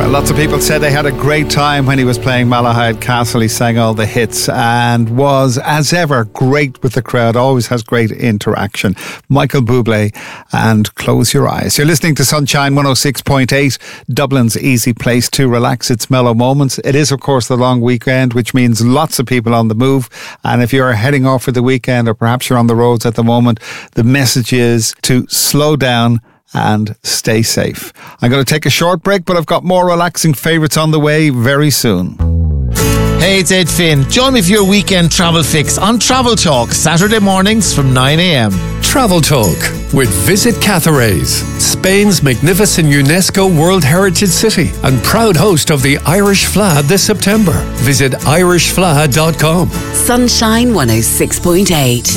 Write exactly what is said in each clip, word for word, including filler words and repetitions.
Well, lots of people said they had a great time when he was playing Malahide Castle. He sang all the hits and was, as ever, great with the crowd. Always has great interaction. Michael Bublé and Close Your Eyes. You're listening to Sunshine one oh six point eight, Dublin's easy place to relax its mellow moments. It is, of course, the long weekend, which means lots of people on the move. And if you're heading off for the weekend, or perhaps you're on the roads at the moment, the message is to slow down and stay safe. I'm going to take a short break, but I've got more relaxing favourites on the way very soon. Hey, it's Ed Finn. Join me for your weekend travel fix on Travel Talk, Saturday mornings from nine a.m. Travel Talk with Visit Cathares, Spain's magnificent UNESCO World Heritage City and proud host of the Irish Fleadh this September. Visit irish fleadh dot com. Sunshine one oh six point eight.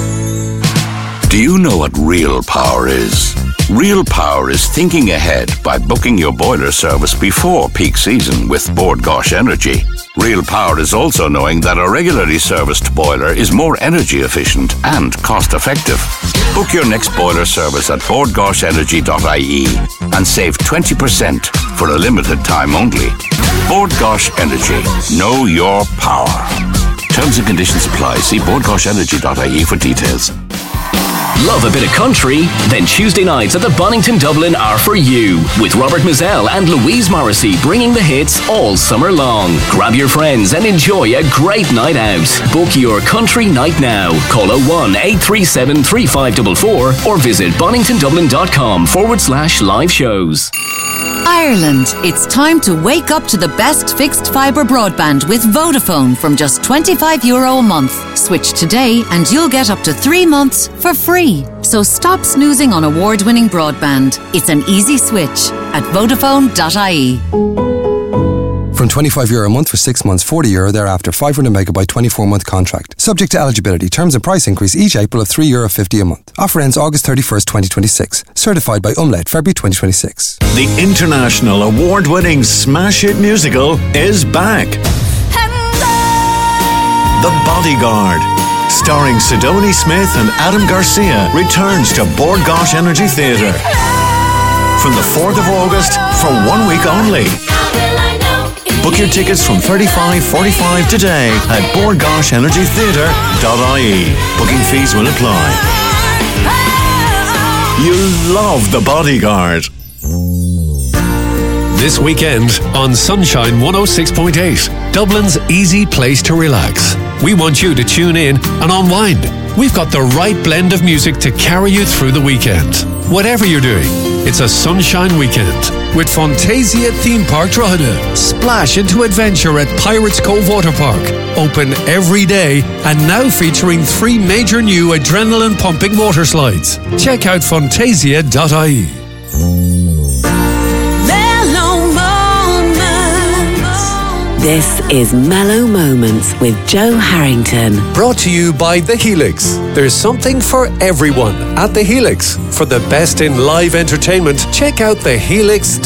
Do you know what real power is? Real power is thinking ahead by booking your boiler service before peak season with Bord Gáis Energy. Real power is also knowing that a regularly serviced boiler is more energy efficient and cost effective. Book your next boiler service at bord gáis energy dot I E and save twenty percent for a limited time only. Bord Gáis Energy. Know your power. Terms and conditions apply. See bord gáis energy dot I E for details. Love a bit of country? Then Tuesday nights at the Bonington Dublin are for you, with Robert Mazzell and Louise Morrissey bringing the hits all summer long. Grab your friends and enjoy a great night out. Book your country night now. Call oh one, eight three seven, three five four four or visit bonington dublin dot com forward slash live shows. Ireland, it's time to wake up to the best fixed fibre broadband with Vodafone from just twenty-five euro a month. Switch today and you'll get up to three months for free. So stop snoozing on award-winning broadband. It's an easy switch at vodafone dot I E. From twenty-five euro a month for six months, forty euro thereafter, five hundred megabyte twenty-four month contract. Subject to eligibility. Terms and price increase each April of three euro fifty a month. Offer ends August thirty-first, twenty twenty-six. Certified by Umlaut, February twenty twenty-six. The international award-winning smash hit musical is back. The Bodyguard, starring Sidonie Smith and Adam Garcia, returns to Bord Gáis Energy Theatre from the fourth of August for one week only. Book your tickets from thirty-five forty-five today at bord gáis energy theatre dot I E. Booking fees will apply. You'll love The Bodyguard. This weekend on Sunshine one oh six point eight, Dublin's easy place to relax. We want you to tune in and unwind. We've got the right blend of music to carry you through the weekend. Whatever you're doing, it's a sunshine weekend with Fantasia Theme Park Drogheda. Splash into adventure at Pirates Cove Water Park. Open every day and now featuring three major new adrenaline-pumping water slides. Check out fantasia dot I E. This is Mellow Moments with Joe Harrington. Brought to you by The Helix. There's something for everyone at The Helix. For the best in live entertainment, check out the helix